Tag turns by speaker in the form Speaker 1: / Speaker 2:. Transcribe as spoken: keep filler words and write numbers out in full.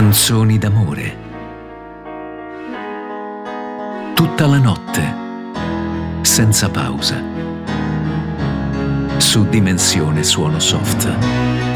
Speaker 1: Canzoni d'amore. Tutta la notte, senza pausa. Su Dimensione Suono Soft.